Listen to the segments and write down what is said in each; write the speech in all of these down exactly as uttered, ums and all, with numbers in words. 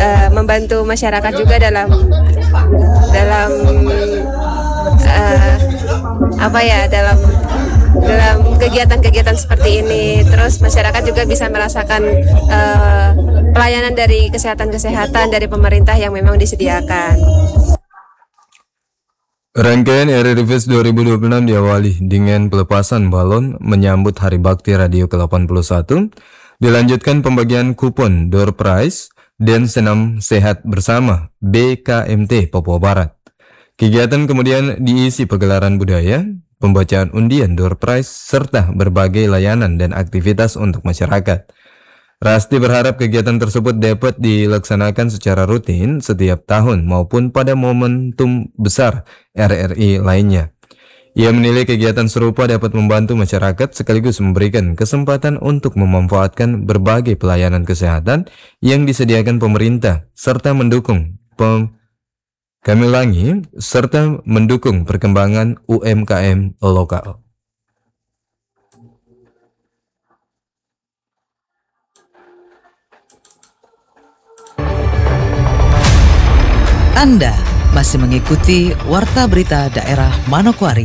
uh, membantu masyarakat juga dalam dalam uh, apa ya dalam dalam kegiatan-kegiatan seperti ini. Terus masyarakat juga bisa merasakan uh, pelayanan dari kesehatan-kesehatan dari pemerintah yang memang disediakan. Rangkaian R R I Fest dua ribu dua puluh enam diawali dengan pelepasan balon menyambut Hari Bakti Radio ke delapan puluh satu, dilanjutkan pembagian kupon door prize dan senam sehat bersama B K M T Papua Barat. Kegiatan kemudian diisi pegelaran budaya, pembacaan undian door prize, serta berbagai layanan dan aktivitas untuk masyarakat. Rasti berharap kegiatan tersebut dapat dilaksanakan secara rutin setiap tahun maupun pada momentum besar R R I lainnya. Ia menilai kegiatan serupa dapat membantu masyarakat sekaligus memberikan kesempatan untuk memanfaatkan berbagai pelayanan kesehatan yang disediakan pemerintah serta mendukung pem Kami ulangi, serta mendukung perkembangan U M K M lokal. Anda masih mengikuti Warta Berita Daerah Manokwari.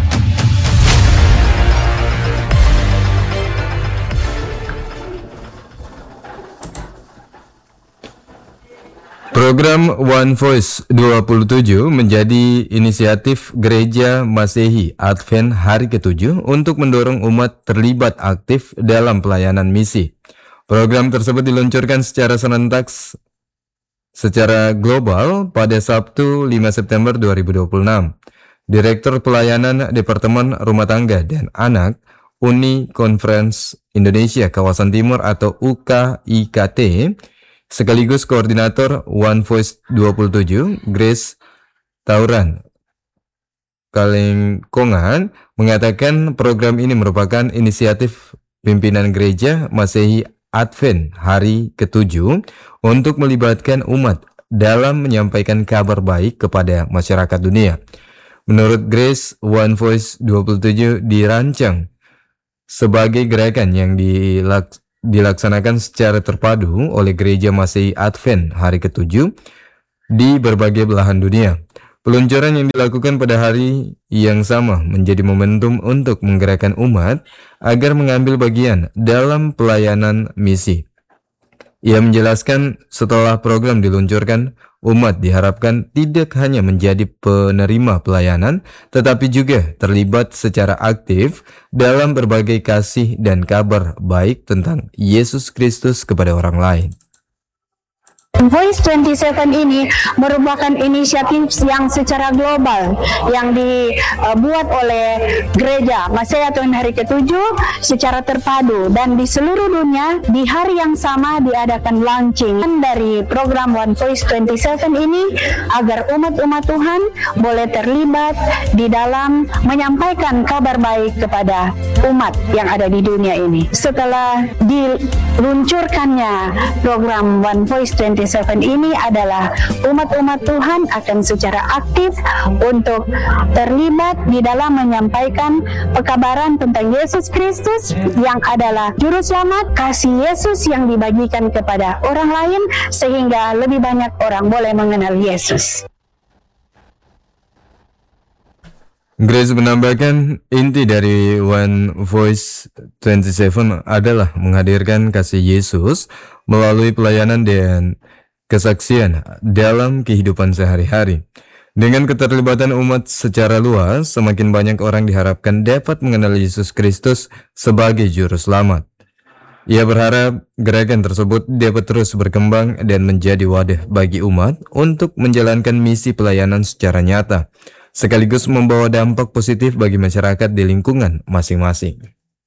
Program One Voice dua puluh tujuh menjadi inisiatif Gereja Masehi Advent hari ketujuh untuk mendorong umat terlibat aktif dalam pelayanan misi. Program tersebut diluncurkan secara serentak secara global pada Sabtu lima September dua ribu dua puluh enam. Direktur Pelayanan Departemen Rumah Tangga dan Anak Uni Conference Indonesia Kawasan Timur atau U K I K T sekaligus Koordinator One Voice dua puluh tujuh, Grace Tauran Kalengkongan, mengatakan program ini merupakan inisiatif pimpinan Gereja Masehi Advent hari ketujuh untuk melibatkan umat dalam menyampaikan kabar baik kepada masyarakat dunia. Menurut Grace, One Voice dua puluh tujuh dirancang sebagai gerakan yang dilaks dilaksanakan secara terpadu oleh Gereja Masehi Advent hari ketujuh di berbagai belahan dunia. Peluncuran yang dilakukan pada hari yang sama menjadi momentum untuk menggerakkan umat agar mengambil bagian dalam pelayanan misi. Ia menjelaskan setelah program diluncurkan, umat diharapkan tidak hanya menjadi penerima pelayanan, tetapi juga terlibat secara aktif dalam berbagai kasih dan kabar baik tentang Yesus Kristus kepada orang lain. Voice dua puluh tujuh ini merupakan inisiatif yang secara global yang dibuat oleh Gereja Masehi Advent hari ketujuh secara terpadu, dan di seluruh dunia di hari yang sama diadakan launching dari program One Voice dua puluh tujuh ini agar umat-umat Tuhan boleh terlibat di dalam menyampaikan kabar baik kepada umat yang ada di dunia ini. Setelah diluncurkannya program One Voice dua puluh tujuh ini adalah umat-umat Tuhan akan secara aktif untuk terlibat di dalam menyampaikan pekabaran tentang Yesus Kristus yang adalah juru selamat, kasih Yesus yang dibagikan kepada orang lain sehingga lebih banyak orang boleh mengenal Yesus. Grace menambahkan inti dari One Voice dua puluh tujuh adalah menghadirkan kasih Yesus melalui pelayanan dan kesaksian dalam kehidupan sehari-hari. Dengan keterlibatan umat secara luas, semakin banyak orang diharapkan dapat mengenal Yesus Kristus sebagai juru selamat. Ia berharap gerakan tersebut dapat terus berkembang dan menjadi wadah bagi umat untuk menjalankan misi pelayanan secara nyata, sekaligus membawa dampak positif bagi masyarakat di lingkungan masing-masing.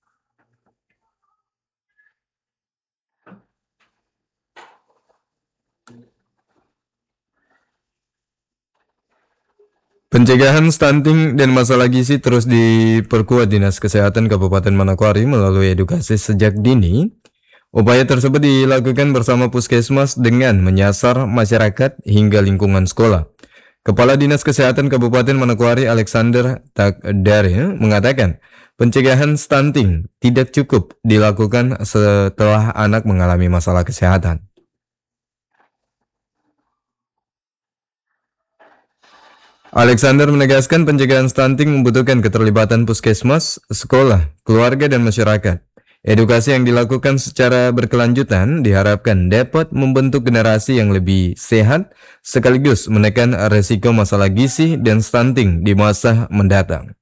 Pencegahan stunting dan masalah gizi terus diperkuat Dinas Kesehatan Kabupaten Manokwari melalui edukasi sejak dini. Upaya tersebut dilakukan bersama Puskesmas dengan menyasar masyarakat hingga lingkungan sekolah. Kepala Dinas Kesehatan Kabupaten Manokwari Alexander Takdare mengatakan, pencegahan stunting tidak cukup dilakukan setelah anak mengalami masalah kesehatan. Alexander menegaskan pencegahan stunting membutuhkan keterlibatan puskesmas, sekolah, keluarga, dan masyarakat. Edukasi yang dilakukan secara berkelanjutan diharapkan dapat membentuk generasi yang lebih sehat sekaligus menekan resiko masalah gizi dan stunting di masa mendatang.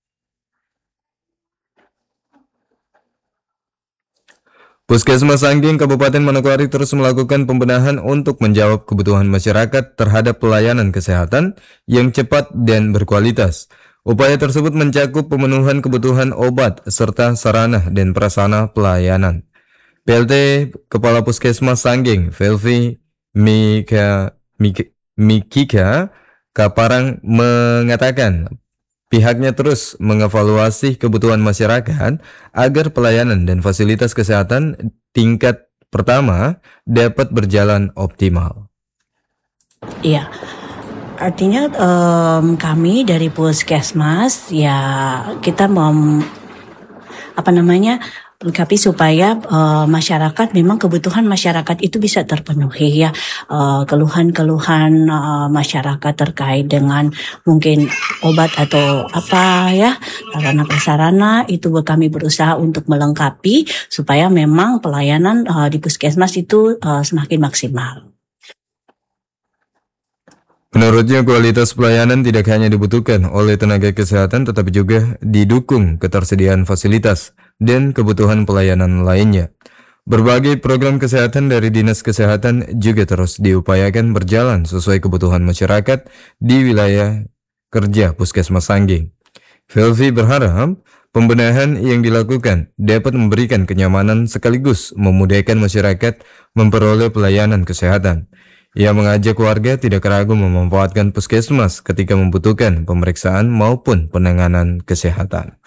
Puskesmas Sangging Kabupaten Manokwari terus melakukan pembenahan untuk menjawab kebutuhan masyarakat terhadap pelayanan kesehatan yang cepat dan berkualitas. Upaya tersebut mencakup pemenuhan kebutuhan obat serta sarana dan prasarana pelayanan. P L T Kepala Puskesmas Sangging, Velvi Mika, Mika, Mikika Kaparang mengatakan pihaknya terus mengevaluasi kebutuhan masyarakat agar pelayanan dan fasilitas kesehatan tingkat pertama dapat berjalan optimal. Iya, artinya em, kami dari Puskesmas ya kita mau apa namanya melengkapi supaya uh, masyarakat memang kebutuhan masyarakat itu bisa terpenuhi ya, uh, keluhan-keluhan uh, masyarakat terkait dengan mungkin obat atau apa ya sarana prasarana itu kami berusaha untuk melengkapi supaya memang pelayanan uh, di puskesmas itu uh, semakin maksimal. Menurutnya kualitas pelayanan tidak hanya dibutuhkan oleh tenaga kesehatan tetapi juga didukung ketersediaan fasilitas dan kebutuhan pelayanan lainnya. Berbagai program kesehatan dari Dinas Kesehatan juga terus diupayakan berjalan sesuai kebutuhan masyarakat di wilayah kerja Puskesmas Sangging. Velvi berharap pembenahan yang dilakukan dapat memberikan kenyamanan sekaligus memudahkan masyarakat memperoleh pelayanan kesehatan. Ia mengajak warga tidak ragu memanfaatkan puskesmas ketika membutuhkan pemeriksaan maupun penanganan kesehatan.